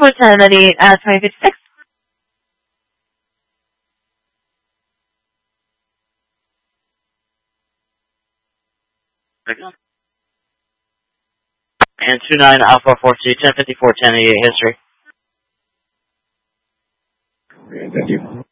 for 2056. And 29 Alpha 42, 1054, 1088 history. Okay, thank you.